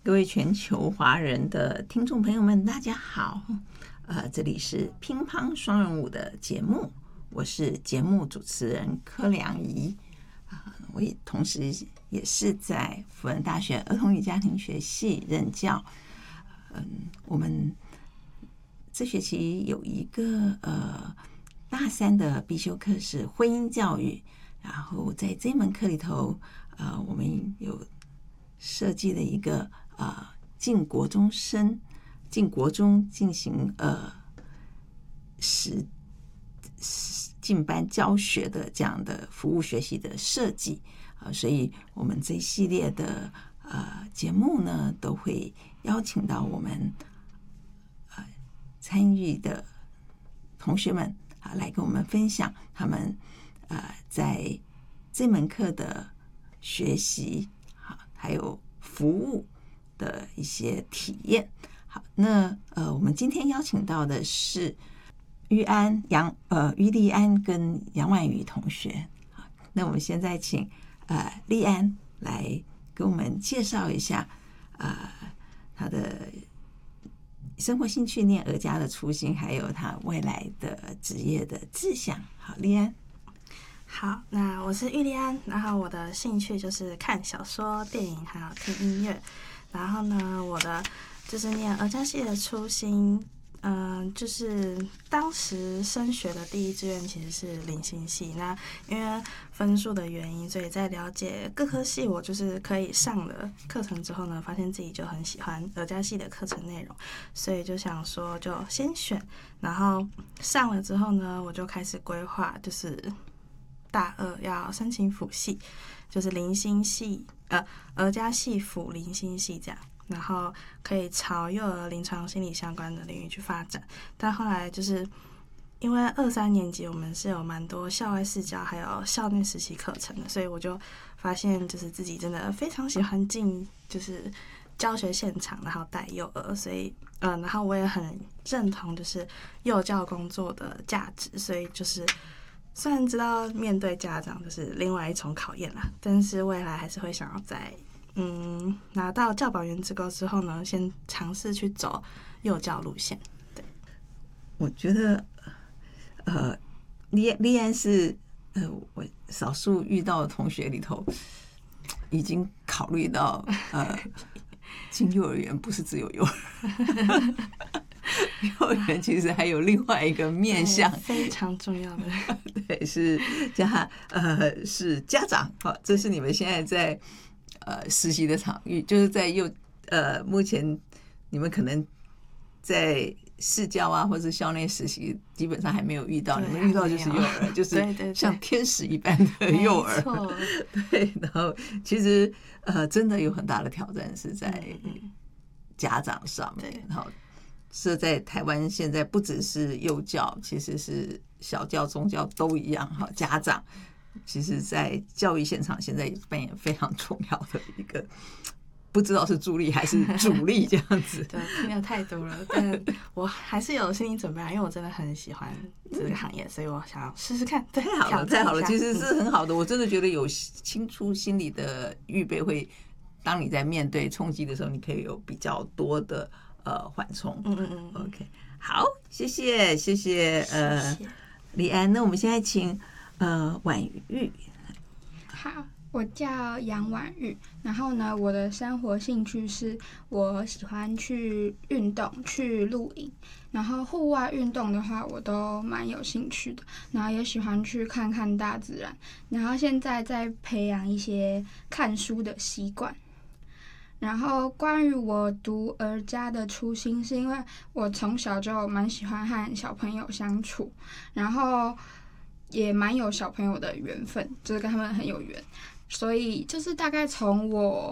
各位全球华人的听众朋友们，大家好。这里是乒乓双人舞的节目，我是节目主持人柯良仪。我也同时也是在辅仁大学儿童与家庭学系任教。我们这学期有一个大三的必修课是婚姻教育，然后在这门课里头，我们有设计了一个进国中进行进班教学的这样的服务学习的设计所以我们这一系列的节目呢，都会邀请到我们参与的同学们来跟我们分享他们在这门课的学习还有服务的一些体验。好，那我们今天邀请到的是于丽安跟杨婉瑜同学。好，那我们现在请丽安来给我们介绍一下她的生活兴趣、念儿家的初心，还有她未来的职业的志向。好，丽安。 好，那我是玉丽安，然后我的兴趣就是看小说、电影还有听音乐。然后呢，我的就是念儿家系的初心，就是当时升学的第一志愿其实是灵性系。那因为分数的原因，所以在了解各科系我就是可以上了课程之后呢，发现自己就很喜欢儿家系的课程内容，所以就想说就先选。然后上了之后呢，我就开始规划，就是大二要申请辅系，就是灵性系，儿家系辅灵性系这样，然后可以朝幼儿临床心理相关的领域去发展。但后来就是因为2、3年级我们是有蛮多校外试教还有校内实习课程的，所以我就发现就是自己真的非常喜欢进就是教学现场，然后带幼儿，所以然后我也很认同就是幼教工作的价值，所以就是虽然知道面对家长就是另外一重考验啦，但是未来还是会想要在拿到教保员资格之后呢，先尝试去走幼教路线。对， 我觉得丽安是我少数遇到的同学里头已经考虑到进幼儿园不是只有幼儿幼儿园其实还有另外一个面向非常重要的对，是家长。好，这是你们现在在实习的场域，就是在目前你们可能在试教或者校内实习基本上还没有遇到，你们遇到就是幼儿，就是像天使一般的幼儿。对，然后其实真的有很大的挑战是在家长上面。然后是在台湾现在不只是幼教，其实是小教、中教都一样哈。家长其实在教育现场现在也扮演非常重要的一个，不知道是助力还是主力这样子。 对，听得太多了，但我还是有心理准备因为我真的很喜欢这个行业，所以我想要试试看。对， 太好了，太好了，其实是很好的。我真的觉得有清楚心理的预备会，当你在面对冲击的时候，你可以有比较多的缓冲。OK， 好，谢谢李安。那我们现在请婉玉。 好，我叫杨婉玉，然后呢，我的生活兴趣是我喜欢去运动，去露营，然后户外运动的话我都蛮有兴趣的，然后也喜欢去看看大自然，然后现在在培养一些看书的习惯。然后关于我读儿家的初心，是因为我从小就蛮喜欢和小朋友相处，然后也蛮有小朋友的缘分，就是跟他们很有缘，所以就是大概从我